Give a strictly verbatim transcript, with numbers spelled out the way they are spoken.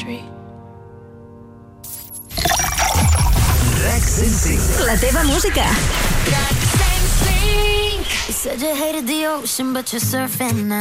street. Rex and Sync. La teva música. Rex and Sync. You said you hated the ocean, but you're surfing now.